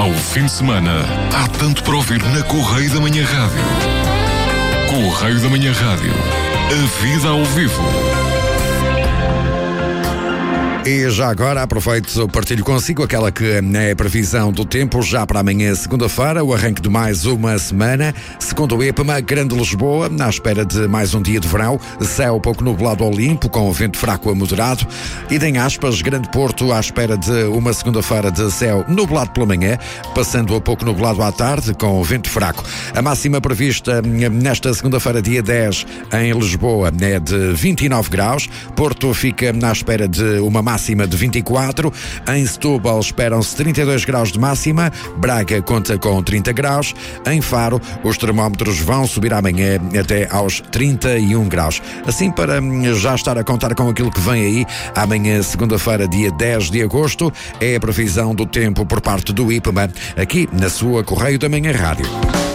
Ao fim de semana, há tanto para ouvir na Correio da Manhã Rádio. Correio da Manhã Rádio. A vida ao vivo. E já agora aproveito, partilho consigo aquela que é a previsão do tempo já para amanhã, segunda-feira, o arranque de mais uma semana. Segundo o IPMA, Grande Lisboa, à espera de mais um dia de verão, céu pouco nublado ao limpo, com vento fraco a moderado. E em Aspas, Grande Porto, à espera de uma segunda-feira de céu nublado pela manhã, passando a pouco nublado à tarde, com vento fraco. A máxima prevista nesta segunda-feira, dia 10, em Lisboa, é de 29 graus. Porto fica à espera de uma máxima de 24. Em Setúbal esperam-se 32 graus de máxima. Braga conta com 30 graus. Em Faro, os termómetros vão subir amanhã até aos 31 graus. Assim, para já estar a contar com aquilo que vem aí, amanhã, segunda-feira, dia 10 de agosto, é a previsão do tempo por parte do IPMA, aqui na sua Correio da Manhã Rádio.